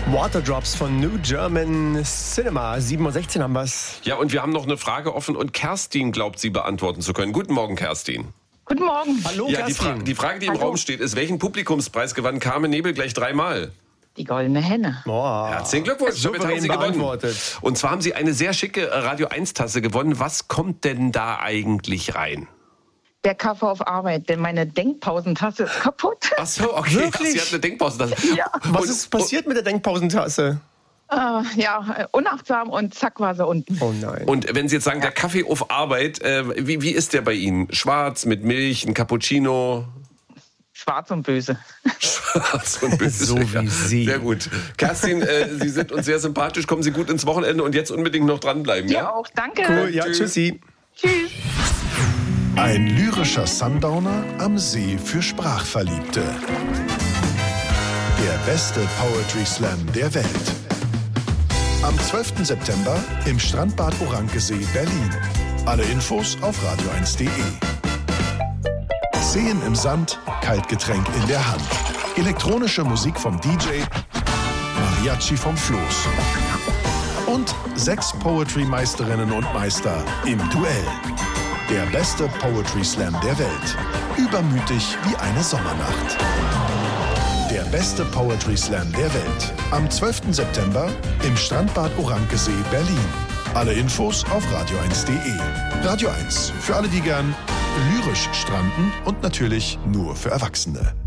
Waterdrops von New German Cinema. 7:16 Uhr haben wir's. Ja, und wir haben noch eine Frage offen und Kerstin glaubt, sie beantworten zu können. Guten Morgen, Kerstin. Guten Morgen. Hallo, Ja, Kerstin. die Frage, die im Raum steht, ist, welchen Publikumspreis gewann Carmen Nebel gleich 3-mal? Die Goldene Henne. Boah. Herzlichen Glückwunsch, damit haben Sie gewonnen. Und zwar haben Sie eine sehr schicke Radio 1-Tasse gewonnen. Was kommt denn da eigentlich rein? Der Kaffee auf Arbeit, denn meine Denkpausentasse ist kaputt. Ach so, okay. Wirklich? Ach, sie hat eine Denkpausentasse. Ja. Was ist passiert mit der Denkpausentasse? Unachtsam und zack war sie unten. Oh nein. Und wenn Sie jetzt sagen, der Kaffee auf Arbeit, wie ist der bei Ihnen? Schwarz, mit Milch, ein Cappuccino? Schwarz und böse. Schwarz und böse. So wie Sie. Sehr gut. Kerstin, Sie sind uns sehr sympathisch. Kommen Sie gut ins Wochenende und jetzt unbedingt noch dranbleiben. Dir Ja? auch, danke. Cool, ja, tschüssi. Tschüss. Ein lyrischer Sundowner am See für Sprachverliebte. Der beste Poetry Slam der Welt. Am 12. September im Strandbad Orankesee, Berlin. Alle Infos auf radio1.de. Seen im Sand, Kaltgetränk in der Hand. Elektronische Musik vom DJ, Mariachi vom Floß. Und 6 Poetry-Meisterinnen und Meister im Duell. Der beste Poetry Slam der Welt. Übermütig wie eine Sommernacht. Der beste Poetry Slam der Welt. Am 12. September im Strandbad Orankesee, Berlin. Alle Infos auf radio1.de. Radio 1, für alle, die gern lyrisch stranden und natürlich nur für Erwachsene.